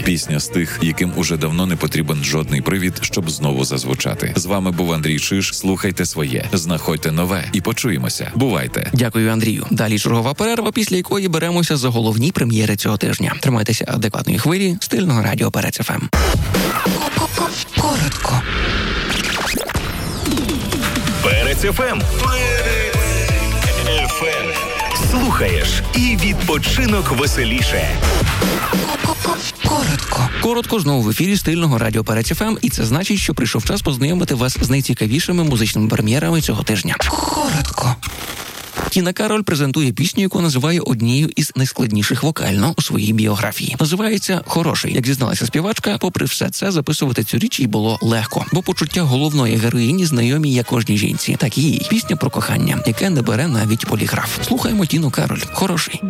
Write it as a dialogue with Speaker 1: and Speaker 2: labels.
Speaker 1: Пісня з тих, яким уже давно не потрібен жодний привід, щоб знову зазвучати. З вами був Андрій Чиж. Слухайте своє, знаходьте нове і почуємося. Бувайте.
Speaker 2: Дякую, Андрію. Далі чергова перерва, після якої беремося за головні прем'єри цього тижня. Тримайтеся адекватної хвилі стильного радіо Перець ФМ. Коротко.
Speaker 3: Перець ФМ. Слухаєш і відпочинок веселіше.
Speaker 2: Коротко знову в ефірі стильного радіо Перець ФМ, і це значить, що прийшов час познайомити вас з найцікавішими музичними прем'єрами цього тижня. Коротко. Тіна Кароль презентує пісню, яку називає однією із найскладніших вокально у своїй біографії. Називається «Хороший». Як зізналася співачка, попри все це, записувати цю річ їй було легко, бо почуття головної героїні знайомі як кожній жінці, так і їй. Пісня про кохання, яке не бере навіть поліграф. Слухаємо Тіну Кароль «Хороший».